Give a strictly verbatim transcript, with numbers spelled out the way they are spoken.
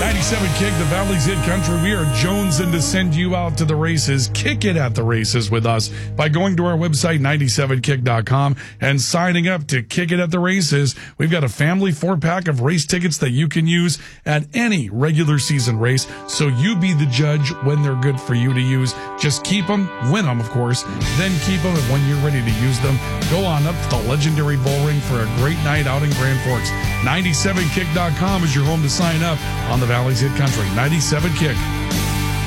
ninety-seven Kick, the Valley's Hit Country. We are jonesing to send you out to the races. Kick it at the races with us by going to our website, ninety-seven kick dot com, and signing up to Kick it at the races. We've got a family four-pack of race tickets that you can use at any regular season race, so you be the judge when they're good for you to use. Just keep them, win them, of course, then keep them, and when you're ready to use them, go on up to the legendary Bull Ring for a great night out in Grand Forks. ninety-seven kick dot com is your home to sign up on the Valley's Hit Country. ninety-seven Kick.